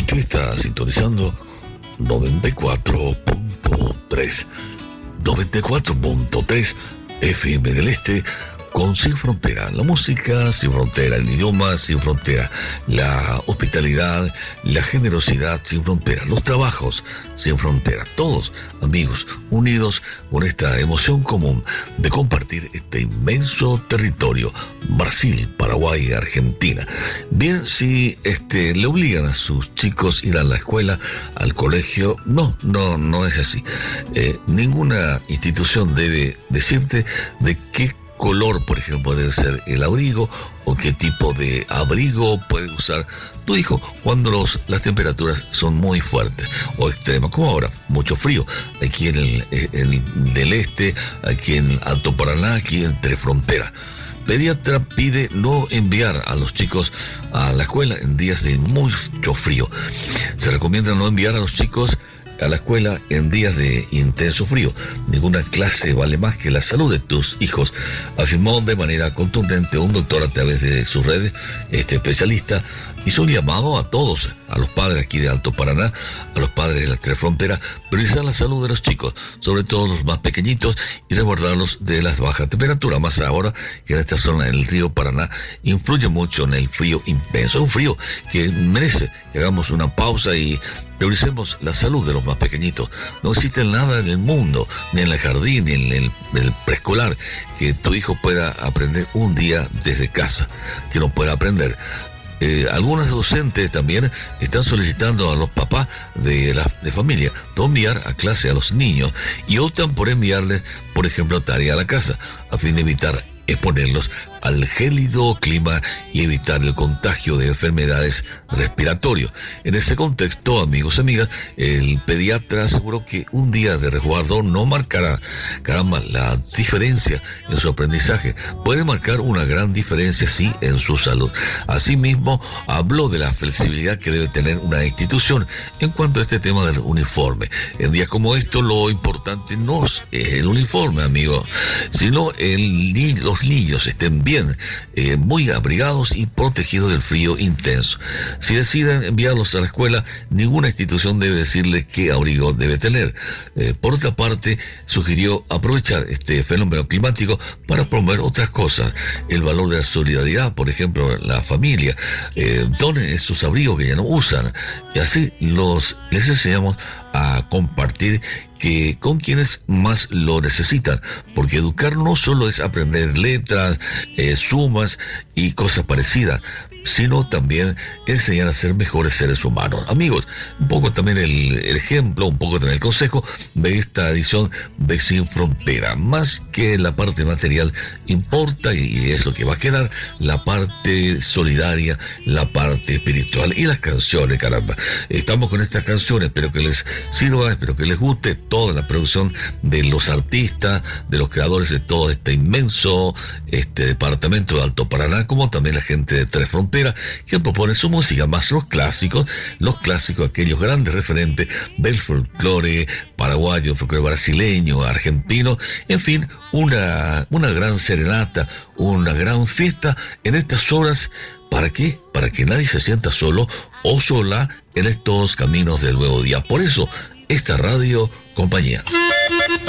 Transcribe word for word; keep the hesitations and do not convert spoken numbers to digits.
Usted está sintonizando noventa y cuatro punto tres. noventa y cuatro punto tres F M del Este, con Sin Frontera. La música sin frontera, el idioma sin frontera, la hospitalidad, la generosidad sin frontera, los trabajos sin frontera. Todos, amigos, unidos con esta emoción común de compartir este inmenso territorio. Brasil, Paraguay, Argentina. Bien, si este, le obligan a sus chicos a ir a la escuela, al colegio, no, no, no es así. Eh, ninguna institución debe decirte de qué color, por ejemplo, debe ser el abrigo o qué tipo de abrigo puede usar tu hijo cuando los, las temperaturas son muy fuertes o extremas, como ahora, mucho frío aquí en el, en el del este, aquí en Alto Paraná, aquí entre frontera. Pediatra pide no enviar a los chicos a la escuela en días de mucho frío. Se recomienda no enviar a los chicos a la escuela en días de intenso frío. Ninguna clase vale más que la salud de tus hijos, afirmó de manera contundente un doctor a través de sus redes. Este especialista hizo un llamado a todos, a los padres aquí de Alto Paraná, a los padres de las tres fronteras, priorizar la salud de los chicos, sobre todo los más pequeñitos, y resguardarlos de las bajas temperaturas, más ahora que en esta zona del río Paraná influye mucho en el frío intenso, un frío que merece que hagamos una pausa y prioricemos la salud de los más pequeñitos. No existe nada en el mundo, ni en el jardín, ni en el, en el preescolar, que tu hijo pueda aprender un día desde casa, que no pueda aprender. Eh, algunas docentes también están solicitando a los papás de la de familia no enviar a clase a los niños y optan por enviarles, por ejemplo, tarea a la casa, a fin de evitar exponerlos al gélido clima y evitar el contagio de enfermedades respiratorias. En ese contexto, amigos y amigas, el pediatra aseguró que un día de resguardo no marcará, caramba, la diferencia en su aprendizaje. Puede marcar una gran diferencia, sí, en su salud. Asimismo, habló de la flexibilidad que debe tener una institución en cuanto a este tema del uniforme. En días como estos, lo importante no es el uniforme, amigo, sino el, los niños estén bien Bien, eh, muy abrigados y protegidos del frío intenso. Si deciden enviarlos a la escuela, ninguna institución debe decirle qué abrigo debe tener. Eh, por otra parte, sugirió aprovechar este fenómeno climático para promover otras cosas. El valor de la solidaridad, por ejemplo, la familia. Eh, donen esos abrigos que ya no usan. Y así los, les enseñamos a compartir que con quienes más lo necesitan, porque educar no solo es aprender letras, eh, sumas y cosas parecidas, sino también enseñar a ser mejores seres humanos. Amigos, un poco también el, el ejemplo, un poco también el consejo de esta edición de Sin Frontera. Más que la parte material importa, y es lo que va a quedar, la parte solidaria, la parte espiritual y las canciones, caramba. Estamos con estas canciones, espero que les sirva, espero que les guste toda la producción de los artistas, de los creadores de todo este inmenso este departamento de Alto Paraná, como también la gente de Tres Fronteras, que propone su música, más los clásicos, los clásicos, aquellos grandes referentes del folclore paraguayo, folclore brasileño, argentino, en fin, una, una gran serenata, una gran fiesta en estas horas. ¿Para qué? Para que nadie se sienta solo o sola en estos caminos del nuevo día. Por eso, esta radio compañía.